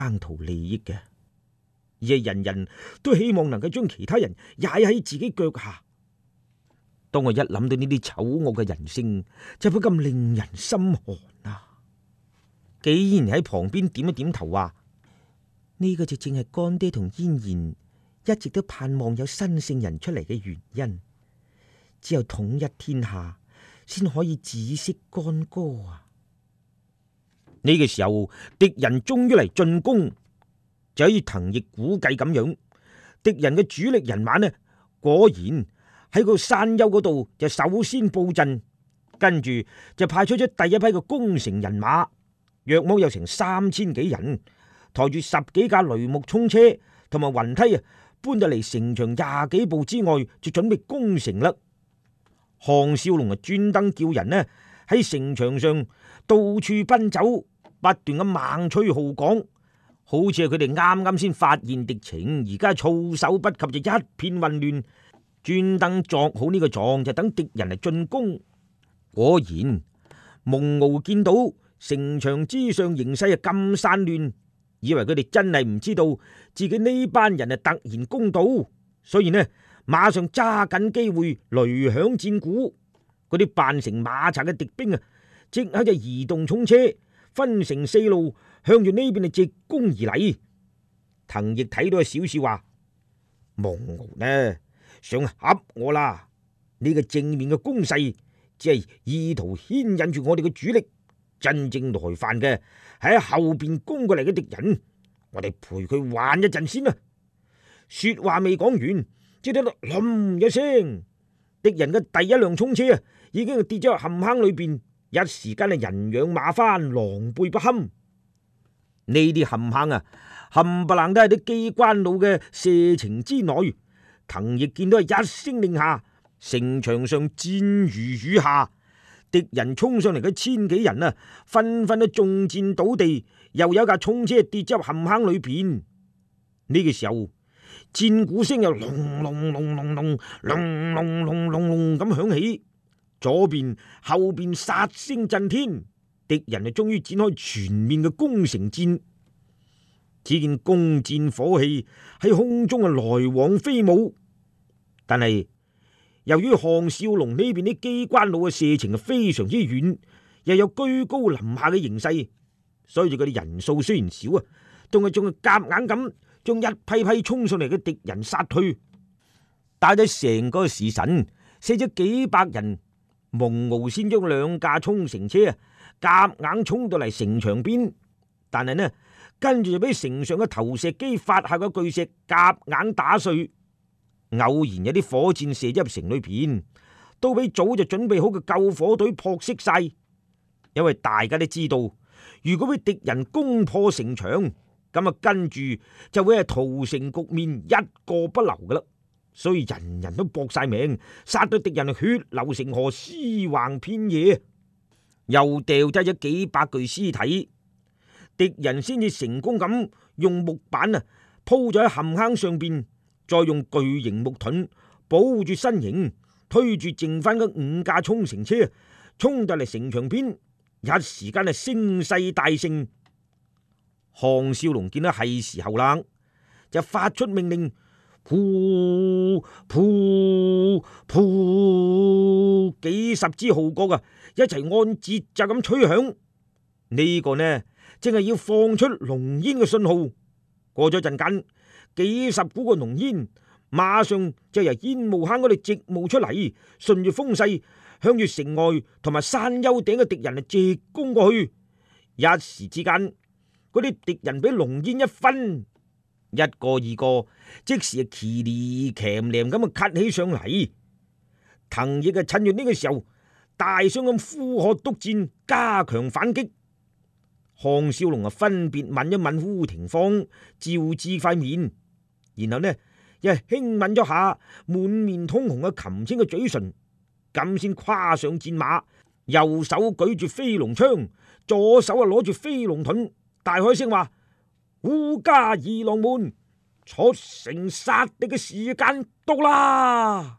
爭圖利益嘅，而係人人都希望能夠將其他人踩喺自己腳下。當我一諗到呢啲醜惡嘅人性，就不禁令人心寒啊！紀然喺旁邊點一點頭，話：呢個就正係乾爹同嫣然一直都盼望有新聖人出嚟嘅原因。只有統一天下，先可以止息干戈啊！呢個時候，敵人終於嚟進攻，就好似藤亦估計咁樣，敵人嘅主力人馬呢，果然喺個山丘嗰度就首先布陣，跟住就派出咗第一批嘅攻城人馬，約莫有成3000幾人，抬住10幾架雷木衝車同埋雲梯啊，搬到嚟城牆20幾步之外，就準備攻城啦。項少龍啊，專登叫人呢喺城牆上到處奔走，不斷咁猛吹號角，好似係佢哋啱啱先發現敵情，而家措手不及，就一片混亂，專登作好呢個狀，就等敵人嚟進攻。果然，蒙鰲見到城牆之上形勢啊咁散亂，以為佢哋真係唔知道自己呢班人啊突然攻到，所以呢馬上揸緊機會雷響戰鼓。嗰啲扮成馬賊嘅敵兵啊，即刻就移動重車，分成4路向住呢邊啊直攻而嚟。藤亦睇到小笑話：蒙鰲呢想嚇我啦，呢個正面嘅攻勢只係意圖牽引住我哋嘅主力，真正來犯嘅係喺後邊攻過嚟嘅敵人，我哋陪佢玩一陣先啦。說話未講完，只聽到冧一聲，敵人嘅第一輛衝車啊，已經跌咗入陷坑裏邊，一時間係人仰馬翻，狼狽不堪。呢啲陷坑啊，冚唪唥都係啲機關路嘅射程之內。藤亦見到係一聲令下，城牆上箭如雨下，敵人衝上嚟嘅1000幾人啊，紛紛都中箭倒地，又有架衝車跌咗入陷坑裏邊。呢個時候，戰鼓聲又隆隆隆隆隆隆隆隆隆隆咁響起，左邊後邊殺聲震天，敵人就終於展開全面嘅攻城戰。只見弓箭火器喺空中啊來往飛舞，但係由於項少龍呢邊啲機關路嘅射程係非常之遠，又有居高臨下嘅形勢，所以佢哋人數雖然少啊，仲係夾硬咁將一批批衝上嚟嘅敵人殺退。打咗成個時辰，死咗幾百人，蒙鰲先將2架衝城車啊夾硬衝到嚟城牆邊，但係呢跟住就俾城上嘅投石機發下嘅巨石夾硬打碎。偶然有啲火箭射入城裏邊，都俾早就準備好嘅救火隊撲熄晒。因為大家都知道，如果俾敵人攻破城牆，咁啊跟住就會係屠城局面，一個不留噶啦。所以人人都搏晒命，殺到敵人血流成河，屍橫遍野，又掉低咗幾百具屍體。敵人先至成功咁用木板啊鋪咗喺陷坑上邊，再用巨型木盾保護住身形，推住剩翻嘅5架衝城車衝到嚟城牆邊，一時間係聲勢大盛。項少龍見到係時候啦，就發出命令：噗噗噗，幾十支號角啊，一齊按節奏咁吹響。呢個呢，正係要放出濃煙嘅信號。過咗陣間，幾十股嘅濃煙馬上就由煙霧坑嗰度直冒出嚟，順住風勢向住城外同埋山丘頂嘅敵人直攻過去。一時之間，嗰啲敵人俾濃煙一分，一個二個即時係騎呢騎呢咁啊咳起上嚟。藤亦啊趁住呢個時候大聲咁呼喝督戰，加強反擊。項少龍啊分別吻一吻烏廷芳，照至塊面，然後呢又輕吻咗下滿面通紅嘅擒青嘅嘴唇，咁先跨上戰馬，右手舉住飛龍槍，左手啊攞住飛龍盾，大開聲話：烏家二郎們，出城殺敵嘅時間到啦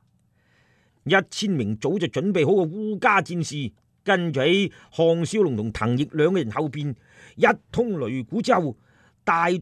！1000名早就準備好嘅烏家戰士，跟住喺項少龍同藤亦2個人後邊，一通擂鼓之後， 大